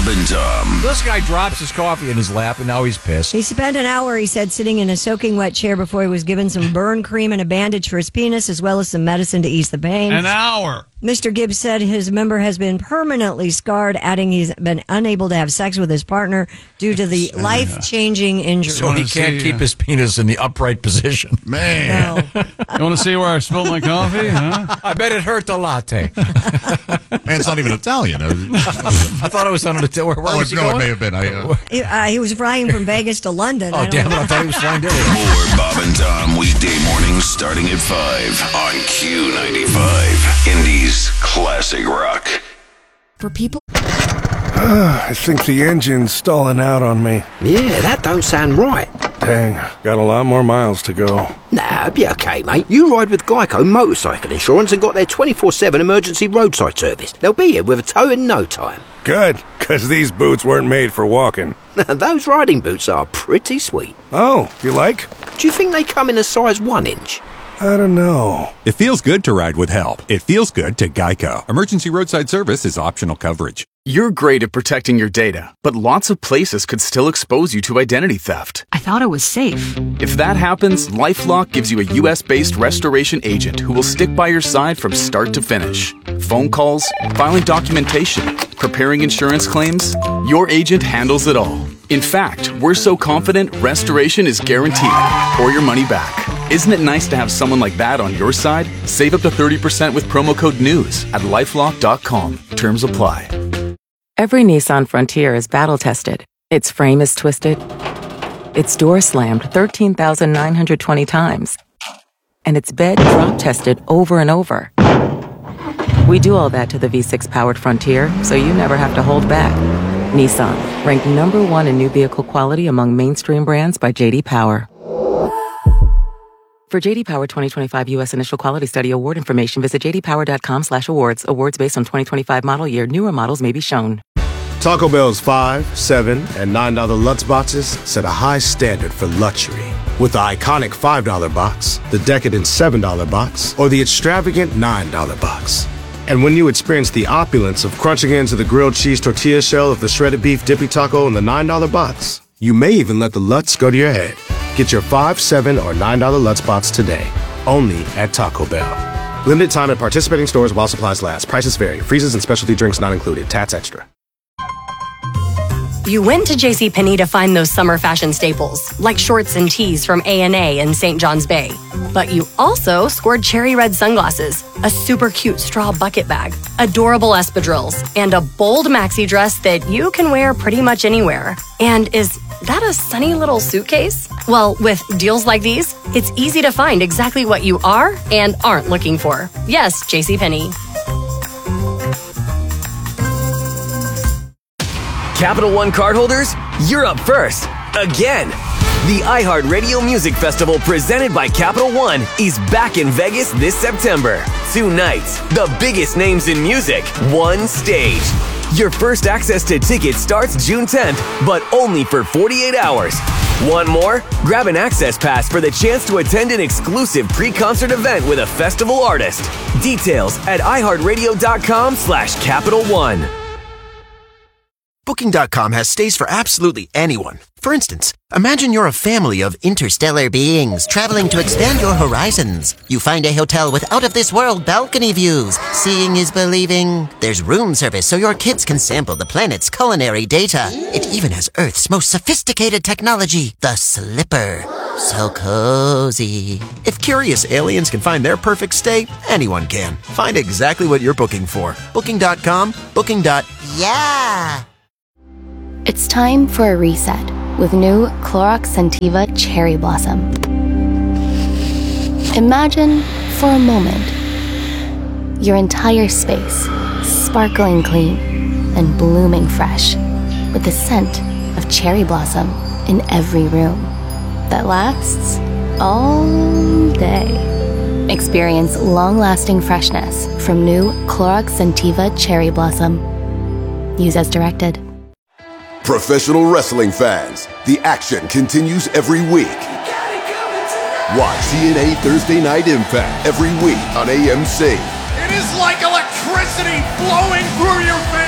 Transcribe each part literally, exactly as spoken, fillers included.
Bob and Tom. This guy drops his coffee in his lap, and now he's pissed. He spent an hour, he said, sitting in a soaking wet chair before he was given some burn cream and a bandage for his penis, as well as some medicine to ease the pain. An hour. Mister Gibbs said his member has been permanently scarred, adding he's been unable to have sex with his partner due to the life-changing injury. So he can't see, keep uh, his penis in the upright position. Man. No. You want to see where I spilled my coffee? Huh? I bet it hurt the latte. Man, it's not even Italian. I thought it was on an Italian. Where, where Oh, was he no, going? it may have been. I, uh, He, uh, he was flying from Vegas to London. I Oh, don't damn it. know. I thought he was flying to Italy. More Bob and Tom weekday mornings starting at five on Q ninety-five. Indy's classic rock. For people. I think the engine's stalling out on me. Yeah, that don't sound right. Dang, got a lot more miles to go. Nah, be okay, mate. You ride with Geico Motorcycle Insurance and got their twenty-four seven emergency roadside service. They'll be here with a tow in no time. Good, because these boots weren't made for walking. Those riding boots are pretty sweet. Oh, you like? Do you think they come in a size one inch? I don't know. It feels good to ride with help. It feels good to Geico. Emergency roadside service is optional coverage. You're great at protecting your data, but lots of places could still expose you to identity theft. I thought it was safe. If that happens, LifeLock gives you a U S-based restoration agent who will stick by your side from start to finish. Phone calls, filing documentation, preparing insurance claims, your agent handles it all. In fact, we're so confident restoration is guaranteed or your money back. Isn't it nice to have someone like that on your side? Save up to thirty percent with promo code NEWS at lifelock dot com. Terms apply. Every Nissan Frontier is battle-tested. Its frame is twisted. Its door slammed thirteen thousand nine hundred twenty times. And its bed drop-tested over and over. We do all that to the V six powered Frontier, so you never have to hold back. Nissan, ranked number one in new vehicle quality among mainstream brands by J D Power. For J D Power twenty twenty-five U S Initial Quality Study award information, visit j d power dot com slash awards. Awards based on twenty twenty-five model year. Newer models may be shown. Taco Bell's five, seven, and nine dollar Lutz boxes set a high standard for luxury. With the iconic five dollar box, the decadent seven dollar box, or the extravagant nine dollar box. And when you experience the opulence of crunching into the grilled cheese tortilla shell of the shredded beef dippy taco in the nine dollar box, you may even let the Lutz go to your head. Get your five, seven, or nine dollar Lutz box today, only at Taco Bell. Limited time at participating stores while supplies last. Prices vary. Freezes and specialty drinks not included. Tats extra. You went to JCPenney to find those summer fashion staples, like shorts and tees from A and A in Saint John's Bay. But you also scored cherry red sunglasses, a super cute straw bucket bag, adorable espadrilles, and a bold maxi dress that you can wear pretty much anywhere. And is that a sunny little suitcase? Well, with deals like these, it's easy to find exactly what you are and aren't looking for. Yes, JCPenney. Capital One cardholders, you're up first. Again. The iHeartRadio Music Festival presented by Capital One is back in Vegas this September. Two nights, the biggest names in music, one stage. Your first access to tickets starts June tenth, but only for forty-eight hours. Want more? Grab an access pass for the chance to attend an exclusive pre-concert event with a festival artist. Details at iHeartRadio.com slash Capital One. Booking dot com has stays for absolutely anyone. For instance, imagine you're a family of interstellar beings traveling to expand your horizons. You find a hotel with out-of-this-world balcony views. Seeing is believing. There's room service so your kids can sample the planet's culinary data. It even has Earth's most sophisticated technology, the Slipper. So cozy. If curious aliens can find their perfect stay, anyone can. Find exactly what you're booking for. Booking dot com, booking. Yeah. It's time for a reset with new Clorox Scentiva Cherry Blossom. Imagine, for a moment, your entire space sparkling clean and blooming fresh with the scent of cherry blossom in every room that lasts all day. Experience long-lasting freshness from new Clorox Scentiva Cherry Blossom. Use as directed. Professional wrestling fans, the action continues every week. Watch T N A Thursday Night Impact every week on A M C. It is like electricity flowing through your veins.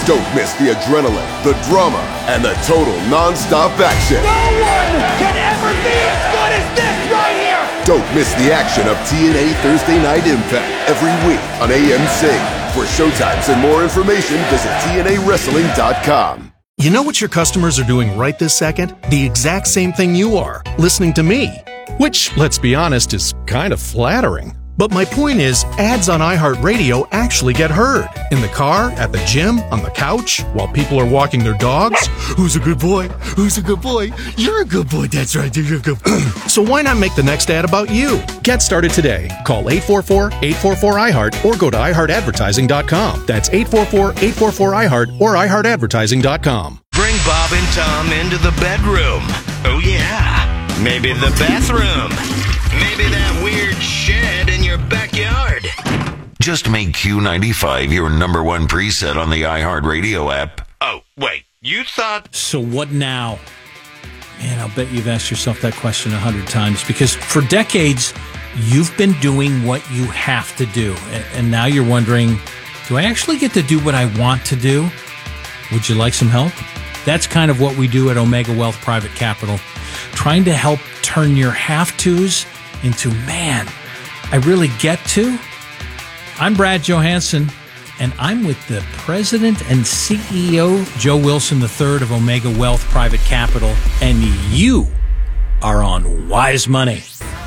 Don't miss the adrenaline, the drama, and the total non-stop action. No one can ever be as good as this right here! Don't miss the action of T N A Thursday Night Impact every week on A M C. For showtimes and more information, visit T N A wrestling dot com. You know what your customers are doing right this second? The exact same thing you are, listening to me. Which, let's be honest, is kind of flattering. But my point is, ads on iHeartRadio actually get heard. In the car, at the gym, on the couch, while people are walking their dogs. Who's a good boy? Who's a good boy? You're a good boy, that's right, you're a good boy. So why not make the next ad about you? Get started today. Call eight four four, eight four four, I heart or go to i heart advertising dot com. That's eight four four, eight four four, I heart or i heart advertising dot com. Bring Bob and Tom into the bedroom. Oh yeah. Maybe the bathroom. Maybe that weird shed in your backyard. Just make Q ninety-five your number one preset on the iHeartRadio app. Oh, wait. You thought... So what now? Man, I'll bet you've asked yourself that question a hundred times, because for decades, you've been doing what you have to do. And now you're wondering, do I actually get to do what I want to do? Would you like some help? That's kind of what we do at Omega Wealth Private Capital, trying to help turn your have-tos into, man, I really get to. I'm Brad Johansson, and I'm with the president and C E O, Joe Wilson the third of Omega Wealth Private Capital, and you are on Wise Money.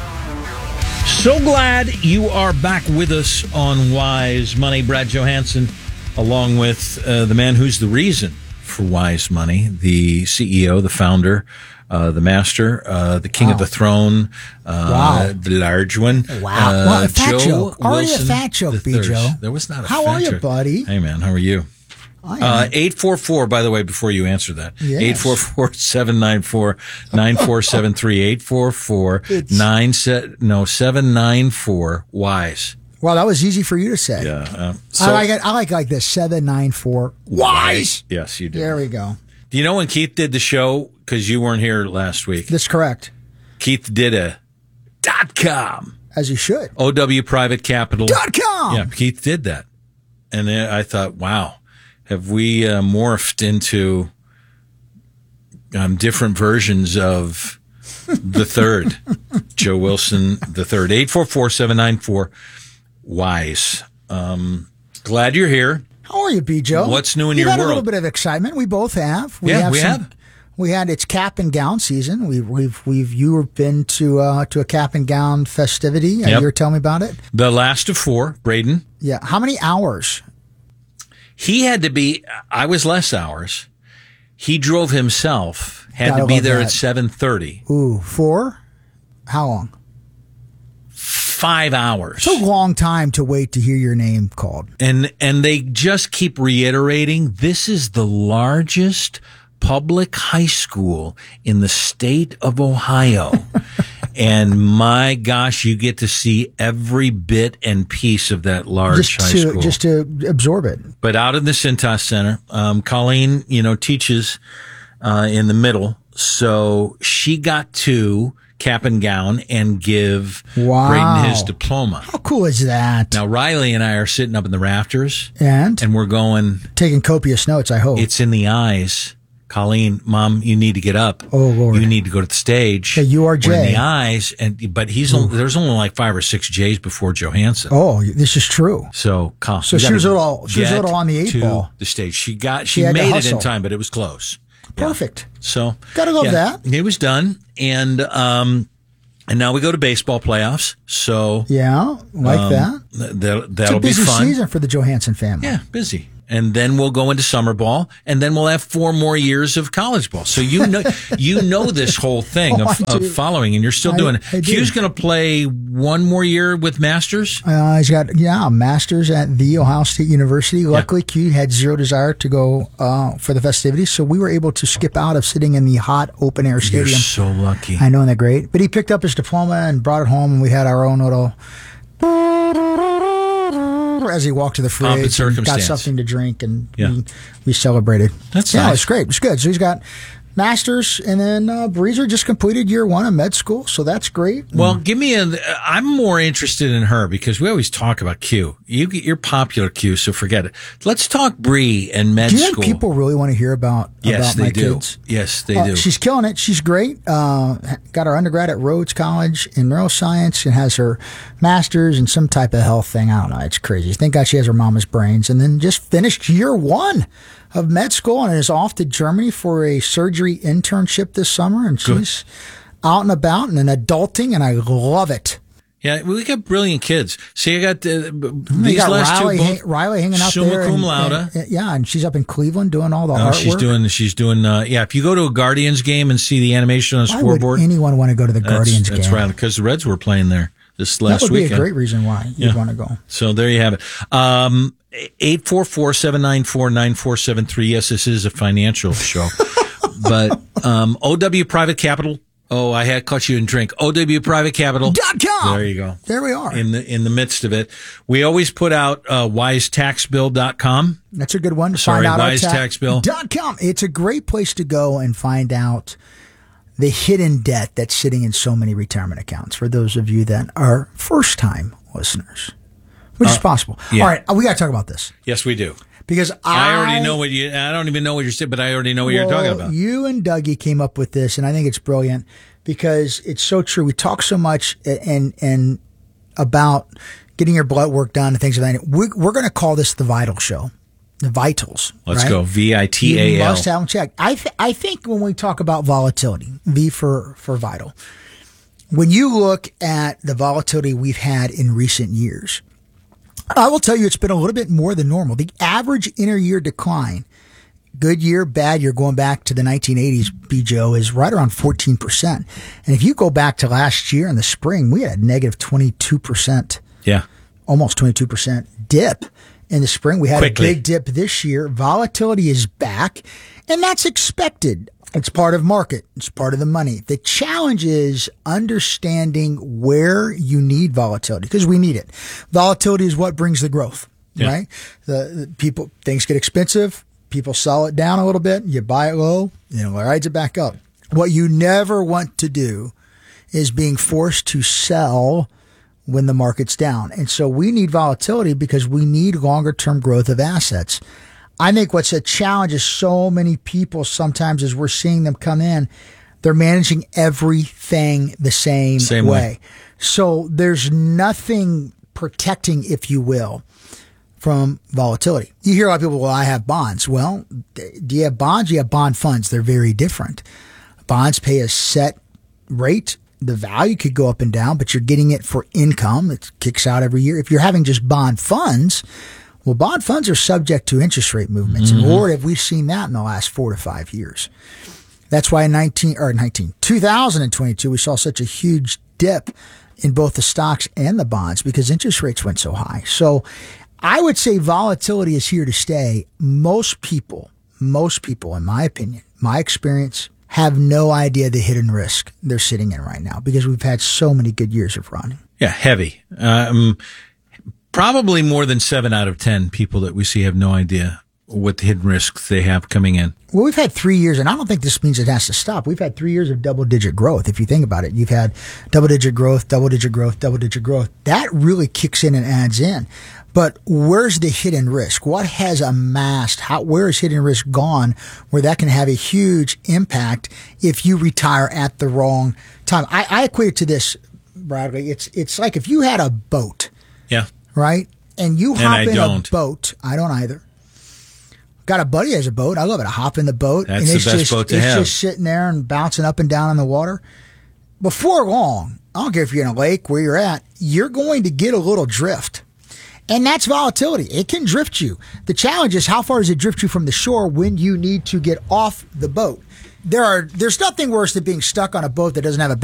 So glad you are back with us on Wise Money. Brad Johansson, along with uh, the man who's the reason for Wise Money, the C E O, the founder, Uh, the master, uh, the king wow. of the throne, uh, wow. the large one. Wow. Uh, well, a fat Joe joke. Already Wilson, a fat joke, the B. Joe. thirst. There was not a How fat are you, joke. buddy? Hey, man. How are you? I Uh, eight four four, by the way, before you answer that. Yes. eight four four, seven nine four, nine four seven three. eight four four, nine no, seven nine four, WISE. Well, that was easy for you to say. Yeah. Um, so, I like it. I like like this seven nine four WISE. Yes, you do. There we go. Do you know when Keith did the show? Because you weren't here last week. That's correct. Keith did a dot com. As you should. O W Private Capital. Dot com. Yeah, Keith did that. And then I thought, wow, have we uh, morphed into um, different versions of the third? Joe Wilson, the third. eight four four, seven nine four, WISE. Um, glad you're here. How are you, B. Joe? What's new in You've your had world? a little bit of excitement. We both have. We yeah, have we some, have. We had it's cap and gown season. We've we've we've you have been to uh, to a cap and gown festivity. Uh, Yep. You were telling me about it. The last of four, Braden. Yeah. How many hours? He had to be. I was less hours. He drove himself. Had Gotta to be love there that. at seven thirty. Ooh, four. How long? Five hours. It's a long time to wait to hear your name called. And and they just keep reiterating this is the largest public high school in the state of Ohio. And my gosh, you get to see every bit and piece of that large Just high to school. just to absorb it. But out in the Cintas Center, um, Colleen, you know, teaches uh, in the middle. So she got to cap and gown and give Wow. Braden his diploma. How cool is that? Now, Riley and I are sitting up in the rafters. And? And we're going. Taking copious notes, I hope. It's in the eyes. Colleen, Mom, you need to get up. Oh, Lord. You need to go to the stage. Okay, you are Jay. We're in the eyes. and But he's only, there's only like five or six J's before Johansson. Oh, this is true. So, Colin, So you she gotta was a little- she was a get little on the eight to ball. the stage. She got, She she, had to made it hustle. in time, but it was close. Yeah. Perfect. So Gotta love yeah, that. It was done, and um, and now we go to baseball playoffs. So Yeah, like um, that. th- that It's a that'll be busy fun. season for the Johansson family. Yeah, busy. And then we'll go into summer ball, and then we'll have four more years of college ball. So you know, you know this whole thing Oh, of, I do. of following, and you're still I- doing it. I do. Hugh's going to play one more year with Masters. Uh, he's got yeah a master's at the Ohio State University. Luckily, Q had zero desire to go uh, for the festivities, so we were able to skip out of sitting in the hot open air stadium. You're so lucky. I know, isn't that great? But he picked up his diploma and brought it home, and we had our own little. As he walked to the Pomp and fridge, and got circumstance. something to drink, and Yeah. we, we celebrated. That's yeah, nice. it's great. It's good. So he's got Masters, and then uh, Breezer just completed year one of med school, so that's great. Well, give me a. I'm more interested in her because we always talk about Q. You, you're popular Q, so forget it. Let's talk Bree and med do you school. think people really want to hear about, yes, about they my do. kids? Yes, they uh, do. She's killing it. She's great. Uh, got her undergrad at Rhodes College in neuroscience and has her master's in some type of health thing. I don't know. It's crazy. Thank God she has her mama's brains. And then just finished year one of med school and is off to Germany for a surgery internship this summer. And she's Good. out and about and adulting, and I love it. Yeah, we got brilliant kids. See, I got uh, We these got last Riley, two. ha- Riley hanging out summa there. cum and- laude. and- and- yeah, and she's up in Cleveland doing all the Oh, artwork. she's doing. She's doing. Uh, yeah, if you go to a Guardians game and see the animation on the Why scoreboard, would anyone want to go to the that's, Guardians that's game? right, because the Reds were playing there this That last would be weekend. a great reason why you'd Yeah. want to go. So there you have it. Um, eight four four, seven nine four, nine four seven three. Yes, this is a financial show. But um, O W Private Capital. Oh, I had caught you in drink. O W Private Capital dot com. There you go. There we are. In the in the midst of it, we always put out uh, wise tax bill dot com. That's a good one to Sorry, find out. wise tax bill dot com. It's a great place to go and find out the hidden debt that's sitting in so many retirement accounts for those of you that are first time listeners, which is Uh, possible. yeah. All right, we got to talk about this. Yes, we do. Because I, I already know what you. I don't even know what you're saying, but I already know what you're talking Well, about. You and Dougie came up with this, and I think it's brilliant because it's so true. We talk so much and and about getting your blood work done and things like that. We're, we're going to call this the Vital Show, the Vitals. Let's right? go. V I T A You L. must have them checked. I th- I think when we talk about volatility, V for for vital. When you look at the volatility we've had in recent years, I will tell you it's been a little bit more than normal. The average inter-year decline, good year, bad year, going back to the nineteen eighties, B J O, is right around fourteen percent. And if you go back to last year in the spring, we had a negative twenty-two percent. Yeah. Almost twenty-two percent dip in the spring. We had Quickly. a big dip this year. Volatility is back, and that's expected. It's part of market. It's part of the money. The challenge is understanding where you need volatility because we need it. Volatility is what brings the growth, Yeah. right? The, the people, things get expensive. People sell it down a little bit. You buy it low, you know, it rides it back up. What you never want to do is being forced to sell when the market's down. And so we need volatility because we need longer term growth of assets. I think what's a challenge is so many people sometimes as we're seeing them come in, they're managing everything the same, Same way. way. So there's nothing protecting, if you will, from volatility. You hear a lot of people, well, I have bonds. Well, do you have bonds? You have bond funds. They're very different. Bonds pay a set rate. The value could go up and down, but you're getting it for income. It kicks out every year. If you're having just bond funds, well, bond funds are subject to interest rate movements. Mm-hmm. And Lord, have we seen that in the last four to five years. That's why in nineteen or nineteen, two thousand twenty-two, we saw such a huge dip in both the stocks and the bonds because interest rates went so high. So I would say volatility is here to stay. Most people, most people, in my opinion, my experience, have no idea the hidden risk they're sitting in right now because we've had so many good years of running. Yeah, heavy. Um, probably more than seven out of ten people that we see have no idea what the hidden risks they have coming in. Well, we've had three years, and I don't think this means it has to stop. We've had three years of double-digit growth. If you think about it, you've had double-digit growth, double-digit growth, double-digit growth. That really kicks in and adds in. But where's the hidden risk? What has amassed? How, where is hidden risk gone where that can have a huge impact if you retire at the wrong time? I, I equate it to this, Bradley. It's, it's like if you had a boat, Yeah. right? And you And hop I in don't. a boat. I don't either. Got a buddy who has a boat. I love it. I hop in the boat. That's and the it's best just, boat to it's have. just sitting there and bouncing up and down in the water. Before long, I don't care if you're in a lake, where you're at, you're going to get a little drift. And that's volatility. It can drift you. The challenge is how far does it drift you from the shore when you need to get off the boat? There are, there's nothing worse than being stuck on a boat that doesn't have a